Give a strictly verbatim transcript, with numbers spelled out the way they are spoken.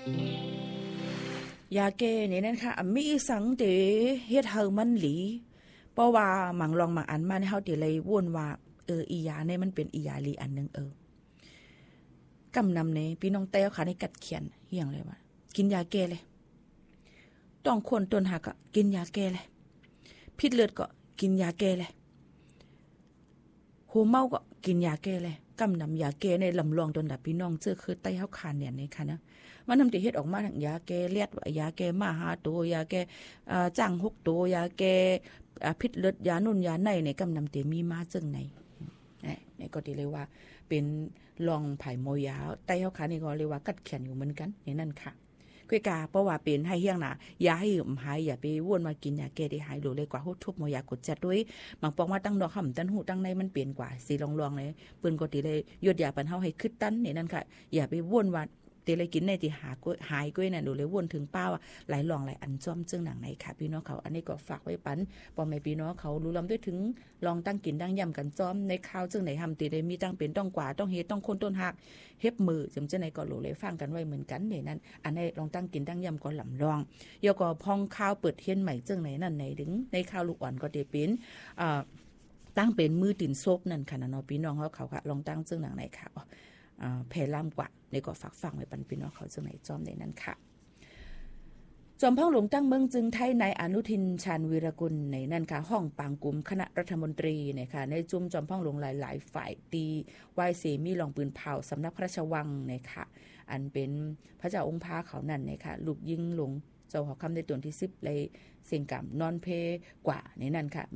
ยาแก้นี่นั่นค่ะมีสังเตเฮ็ดเฮามันหลีเพราะว่าหมังลองมาอันมาเฮาติเลยว่นว่าเอออียาเนี่ยมันเป็นอียาลีอันนึงเออกำนำเนี่ยพี่น้องแต้วค่ะในกัดเขียนเฮียงเลยว่ากินยาแก้เลยต้องคนต้นหักก็กินยาแก้เลยพิษเลือดก็กินยาแก้เลยหูเมาก็กินยาแก้เลยกำนำยาแก้ในลำลองตนดับพี่น้องเจอคือไต้เฮาคานเนี่ยนี่ค่ะนะมันทำติเฮ็ดออกมาทั้งยาแก้เลียดว่ายาแก้มาหาตัวยาแก้อ่าจ้างหกตัวยาแก้พิษเลือดยานุ่นยาในในกำนำติมีมาจึงไหนนี่ก็ติเลยว่าเป็นลองไผ่โมยาไต้เฮาคานนี่ก็เรียกว่ากัดแขนอยู่เหมือนกันอย่างนั้นค่ะคุยกาเพราะว่าเป็นให้เฮียงน่ะอย่าให้หืมหายอย่าไปวนมากินยาแก้ได้หายหรือเลยกว่าโหทุบโมยากดจัดด้วยบางปองว่าตั้งดอกห่ำตั้งหูตั้งในมันเปลี่ยนกว่าสิลองๆเลยเปิ้นก็ติเลยยดยาปันเฮาให้คึดตั้นนี่นั่นค่ะอย่าไปวนว่าติเลยกินในที่หาหายก้วยน่ะดูเลยวนถึงป้าว่าหลายลองหลายอันจ้อมจึงหนังไหนค่ะพี่น้องเขาอันนี้ก็ฝากไว้ปันปอแม่พี่น้องเขารู้ลำด้วยถึงลองตั้งกินตั้งย่ำกันจ้อมในข้าวจึงไหนทำติได้มีตั้งเป็นต้องกว่าต้องเฮ็ดต้องคนต้นหักเฮ็บมือจำจะไหนก็รู้เลยฟังกันไว้เหมือนกันเนี่ยนั่นอันนี้ลองตั้งกินตั้งย่ำก็หลำลองยก็พองข้าวเปิดเฮียนใหม่จึงไหนนั่นไหนถึงในข้าวลูกอ่อนก็ได้เป็นอ่าตั้งเป็นมือติ่นซบนั่นค่ะเนาะพี่น้องเขาเขาค่ะลองตั้งจึงหนังไหนค่ะอ่าแผ่ล่ำกว่าในก็ฝากฟังไว้ปันพี่น้องเขาจึงไหนจอมในนั้นค่ะจอมพ่อหลวงตั้งเมืองจึงไทยนายอนุทินชาญวีรกุลในนั่นค่ะห้องปางกุมคณะรัฐมนตรีเนี่ยค่ะในจุ่มจอมพ่อหลวงหลายๆฝ่ายตีไหว้เสมีลองปืนเผาสำนักพระราชวังเนี่ยค่ะอันเป็นพระเจ้าองค์พาเขานั่นเนี่ยค่ะลูกยิงหลวงเจ้าหอคำในตัวที่สิบเลยเสียงกำนอนเพกว่าในนั่นค่ะ